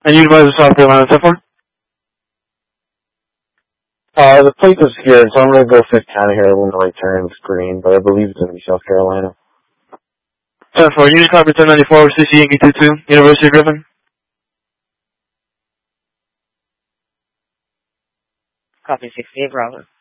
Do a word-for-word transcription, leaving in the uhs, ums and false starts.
And you advise of South Carolina so far? Uh, the plate is here, so I'm going to go fifth county here when the right turns green, but I believe it's going to be South Carolina. ten four, Unit Copy ten ninety-four, C C Yankee two two, University of Griffin. Copy sixty-eight, Bravo.